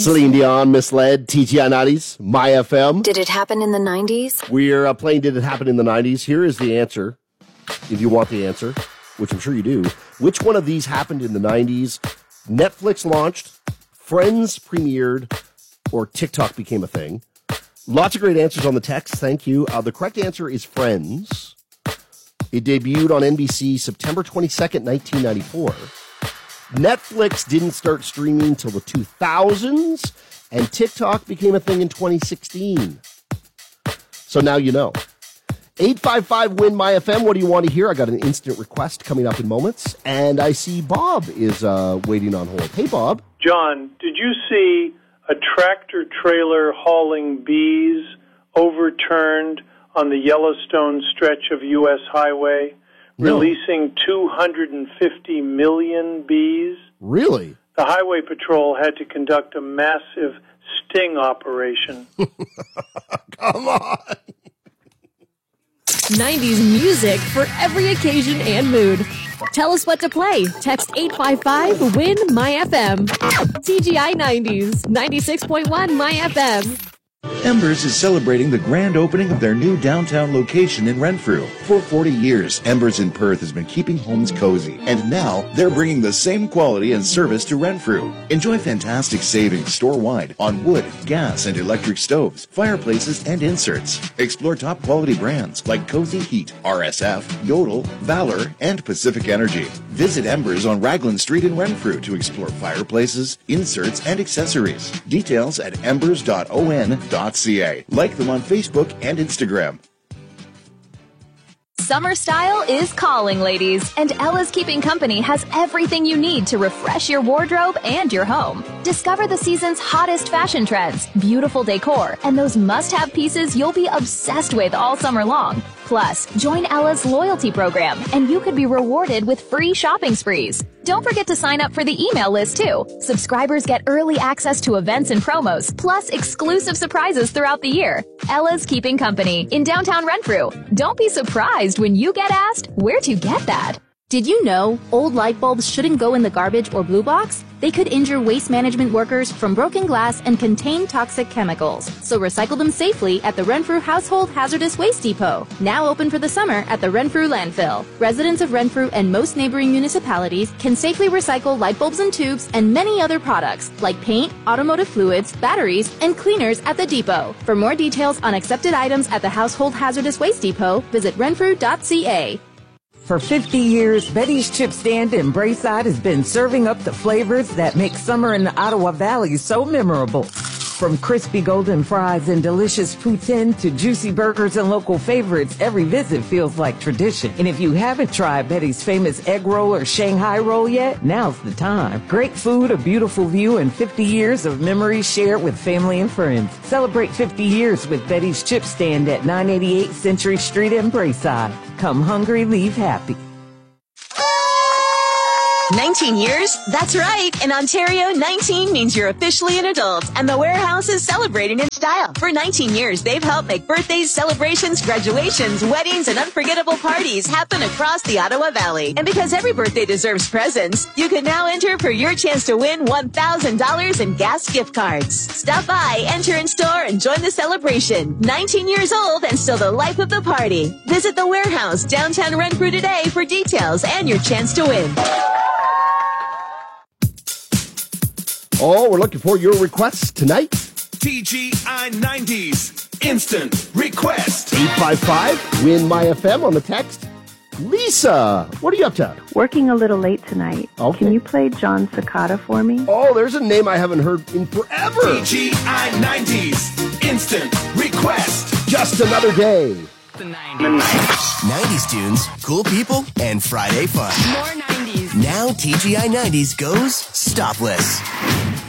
Celine Dion, Misled, TGI 90s, My FM. Did it happen in the 90s? We're playing Did It Happen in the 90s? Here is the answer, if you want the answer, which I'm sure you do. Which one of these happened in the 90s? Netflix launched, Friends premiered, or TikTok became a thing? Lots of great answers on the text. Thank you. The correct answer is Friends. It debuted on NBC September 22nd, 1994. Netflix didn't start streaming till the 2000s, and TikTok became a thing in 2016. So now you know. 855-WIN-MY-FM. What do you want to hear? I got an instant request coming up in moments, and I see Bob is waiting on hold. Hey, Bob. John, did you see a tractor trailer hauling bees overturned on the Yellowstone stretch of U.S. highway, releasing 250 million bees? Really? The Highway Patrol had to conduct a massive sting operation. Come on. 90s music for every occasion and mood. Tell us what to play. Text 855-WIN-MY-FM. TGI 90s, 96.1 My FM. Embers is celebrating the grand opening of their new downtown location in Renfrew. For 40 years, Embers in Perth has been keeping homes cozy, and now they're bringing the same quality and service to Renfrew. Enjoy fantastic savings store-wide on wood, gas, and electric stoves, fireplaces, and inserts. Explore top quality brands like Cozy Heat, RSF, Yodel, Valor, and Pacific Energy. Visit Embers on Raglan Street in Renfrew to explore fireplaces, inserts, and accessories. Details at embers.on.ca. Like them on Facebook and Instagram. Summer style is calling, ladies, and Ella's Keeping Company has everything you need to refresh your wardrobe and your home. Discover the season's hottest fashion trends, beautiful decor, and those must-have pieces you'll be obsessed with all summer long. Plus, join Ella's loyalty program, and you could be rewarded with free shopping sprees. Don't forget to sign up for the email list, too. Subscribers get early access to events and promos, plus exclusive surprises throughout the year. Ella's Keeping Company in downtown Renfrew. Don't be surprised when you get asked, where'd you get that? Did you know old light bulbs shouldn't go in the garbage or blue box? They could injure waste management workers from broken glass and contain toxic chemicals. So recycle them safely at the Renfrew Household Hazardous Waste Depot, now open for the summer at the Renfrew Landfill. Residents of Renfrew and most neighboring municipalities can safely recycle light bulbs and tubes and many other products like paint, automotive fluids, batteries, and cleaners at the depot. For more details on accepted items at the Household Hazardous Waste Depot, visit renfrew.ca. For 50 years, Betty's Chip Stand in Braeside has been serving up the flavors that make summer in the Ottawa Valley so memorable. From crispy golden fries and delicious poutine to juicy burgers and local favorites, every visit feels like tradition. And if you haven't tried Betty's famous egg roll or Shanghai roll yet, now's the time. Great food, a beautiful view, and 50 years of memories shared with family and friends. Celebrate 50 years with Betty's Chip Stand at 988 Century Street in Braeside. Come hungry, leave happy. 19 years? That's right. In Ontario, 19 means you're officially an adult, and the Warehouse is celebrating in style. For 19 years, they've helped make birthdays, celebrations, graduations, weddings, and unforgettable parties happen across the Ottawa Valley. And because every birthday deserves presents, you can now enter for your chance to win $1,000 in gas gift cards. Stop by, enter in store, and join the celebration. 19 years old and still the life of the party. Visit the Warehouse, downtown Renfrew today for details and your chance to win. Oh, we're looking for your requests tonight. TGI 90s Instant Request. 855-WIN-MY-FM on the text. Lisa, what are you up to? Working a little late tonight. Okay. Can you play John Cicada for me? Oh, there's a name I haven't heard in forever. TGI 90s Instant Request. Just another day. The 90s tunes, cool people, and Friday fun. More 90s. Now TGI 90s goes Stopless.